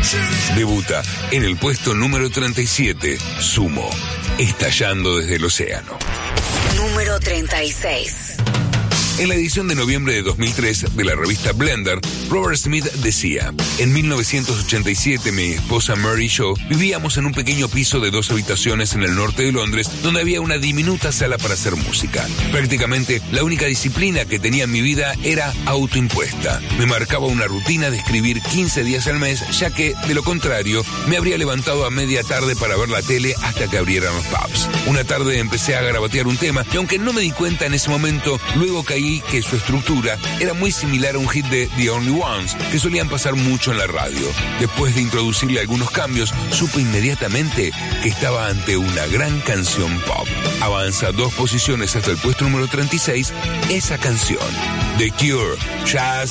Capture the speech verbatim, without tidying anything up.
Debuta en el puesto número treinta y siete, Sumo, estallando desde el océano. Número treinta y seis. En la edición de noviembre de dos mil tres de la revista Blender, Robert Smith decía: en mil novecientos ochenta y siete mi esposa Mary y yo vivíamos en un pequeño piso de dos habitaciones en el norte de Londres, donde había una diminuta sala para hacer música. Prácticamente la única disciplina que tenía en mi vida era autoimpuesta. Me marcaba una rutina de escribir quince días al mes, ya que, de lo contrario, me habría levantado a media tarde para ver la tele hasta que abrieran los pubs. Una tarde empecé a garabatear un tema, y aunque no me di cuenta en ese momento, luego caí que su estructura era muy similar a un hit de The Only Ones, que solían pasar mucho en la radio. Después de introducirle algunos cambios, supe inmediatamente que estaba ante una gran canción pop. Avanza dos posiciones hasta el puesto número treinta y seis, esa canción, The Cure, Just